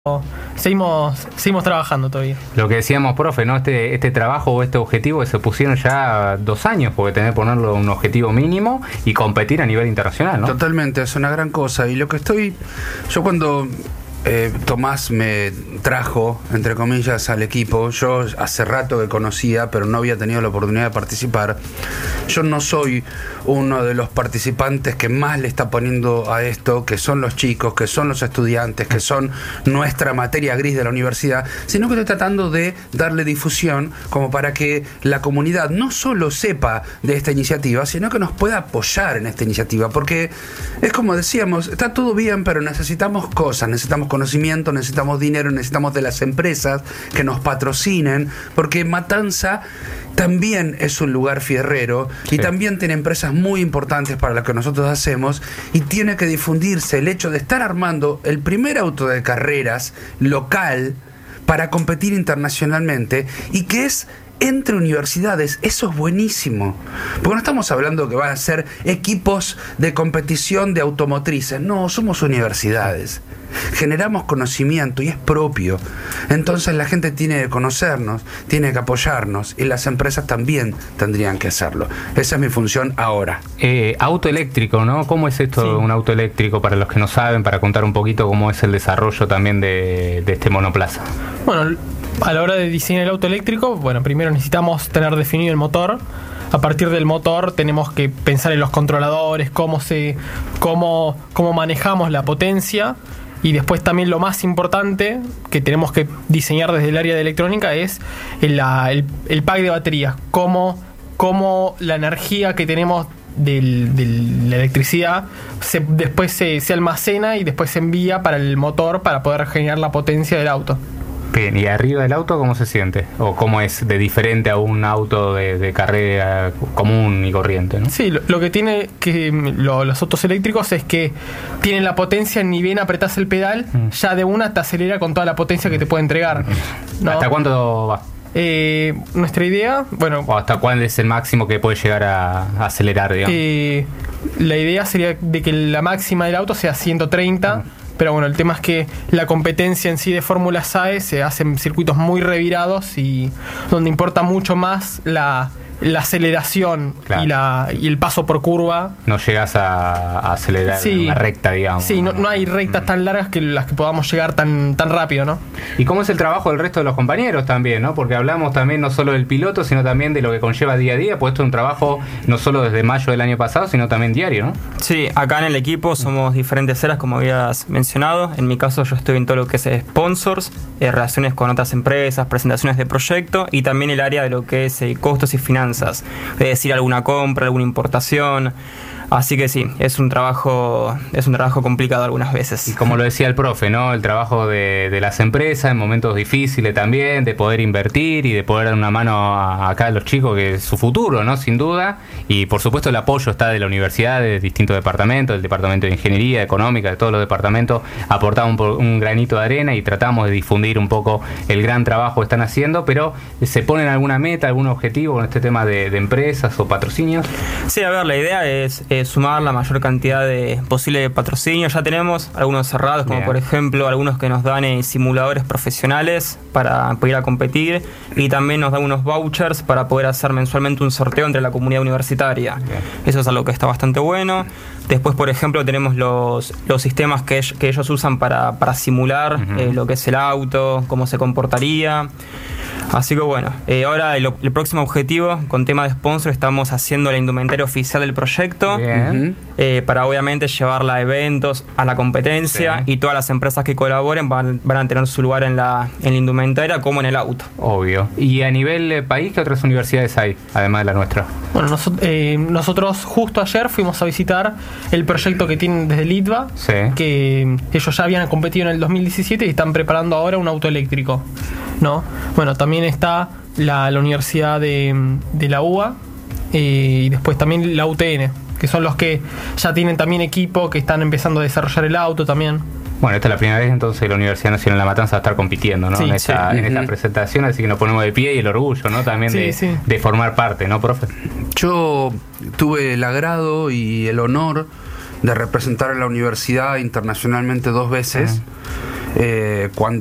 seguimos trabajando todavía. Lo que decíamos, profe, ¿no? Este trabajo o este objetivo que se pusieron ya 2 años, porque tener que ponerlo un objetivo mínimo y competir a nivel internacional, ¿no? Totalmente, es una gran cosa. Y yo cuando Tomás me trajo, entre comillas, al equipo, yo hace rato que conocía, pero no había tenido la oportunidad de participar. Yo no soy uno de los participantes que más le está poniendo a esto, que son los chicos, que son los estudiantes, que son nuestra materia gris de la universidad, sino que estoy tratando de darle difusión como para que la comunidad no solo sepa de esta iniciativa, sino que nos pueda apoyar en esta iniciativa, porque es como decíamos, está todo bien, pero necesitamos cosas, necesitamos conocimiento, necesitamos dinero, necesitamos de las empresas que nos patrocinen, porque Matanza también es un lugar fierrero y también tiene empresas muy importantes para lo que nosotros hacemos, y tiene que difundirse el hecho de estar armando el primer auto de carreras local para competir internacionalmente, y que es entre universidades. Eso es buenísimo, porque no estamos hablando que van a ser equipos de competición de automotrices, no, somos universidades, generamos conocimiento y es propio, entonces la gente tiene que conocernos, tiene que apoyarnos, y las empresas también tendrían que hacerlo. Esa es mi función ahora. Auto eléctrico, ¿no? ¿Cómo es esto de un auto eléctrico para los que no saben, para contar un poquito cómo es el desarrollo también de este monoplaza? Bueno, a la hora de diseñar el auto eléctrico, bueno, primero necesitamos tener definido el motor. A partir del motor tenemos que pensar en los controladores, cómo manejamos la potencia, y después también lo más importante que tenemos que diseñar desde el área de electrónica es el pack de baterías, cómo la energía que tenemos de la electricidad después se almacena y después se envía para el motor para poder generar la potencia del auto. Bien, ¿y arriba del auto cómo se siente? ¿O cómo es de diferente a un auto de carrera común y corriente, ¿no? Sí, lo que tiene los autos eléctricos es que tienen la potencia, ni bien apretás el pedal, ya de una te acelera con toda la potencia que te puede entregar, ¿no? ¿Hasta cuánto va? Nuestra idea, bueno... ¿O hasta cuál es el máximo que puede llegar a acelerar, digamos? La idea sería de que la máxima del auto sea 130, pero bueno, el tema es que la competencia en sí de Fórmula SAE se hace en circuitos muy revirados, y donde importa mucho más la aceleración, claro, y el paso por curva. No llegas a acelerar en una recta, digamos. Sí, no hay rectas tan largas que las que podamos llegar tan rápido, ¿no? ¿Y cómo es el trabajo del resto de los compañeros también, ¿no? Porque hablamos también no solo del piloto, sino también de lo que conlleva día a día, pues esto es un trabajo no solo desde mayo del año pasado, sino también diario, ¿no? Sí, acá en el equipo somos diferentes áreas, como habías mencionado. En mi caso yo estoy en todo lo que es sponsors, relaciones con otras empresas, presentaciones de proyecto, y también el área de lo que es costos y finanzas. Es decir, alguna compra, alguna importación. Así que sí, es un trabajo complicado algunas veces. Y como lo decía el profe, ¿no? El trabajo de las empresas en momentos difíciles también, de poder invertir y de poder dar una mano acá a los chicos, que es su futuro, ¿no? Sin duda. Y por supuesto el apoyo está de la universidad, de distintos departamentos, del departamento de ingeniería, económica, de todos los departamentos. Aportamos un granito de arena y tratamos de difundir un poco el gran trabajo que están haciendo, pero ¿se ponen alguna meta, algún objetivo con este tema de empresas o patrocinios? Sí, a ver, la idea es sumar la mayor cantidad posible de patrocinios. Ya tenemos algunos cerrados, como por ejemplo algunos que nos dan simuladores profesionales para poder ir a competir, y también nos dan unos vouchers para poder hacer mensualmente un sorteo entre la comunidad universitaria. Eso es algo que está bastante bueno. Después, por ejemplo, tenemos los sistemas que ellos usan para simular lo que es el auto, cómo se comportaría. Así que bueno, ahora el próximo objetivo con tema de sponsor, estamos haciendo la indumentaria oficial del proyecto, para obviamente llevarla a eventos, a la competencia, y todas las empresas que colaboren van a tener su lugar en la indumentaria como en el auto. Obvio. ¿Y a nivel país qué otras universidades hay, además de la nuestra? Bueno, nosotros justo ayer fuimos a visitar el proyecto que tienen desde Litva, que ellos ya habían competido en el 2017 y están preparando ahora un auto eléctrico, ¿no? Bueno, también está la Universidad de la UBA, y después también la UTN, que son los que ya tienen también equipo, que están empezando a desarrollar el auto también. Bueno, esta es la primera vez entonces la Universidad Nacional de La Matanza va a estar compitiendo, ¿no? En esta presentación, así que nos ponemos de pie, y el orgullo, ¿no? También de formar parte, ¿no, profe? Yo tuve el agrado y el honor de representar a la universidad internacionalmente 2 veces. cuando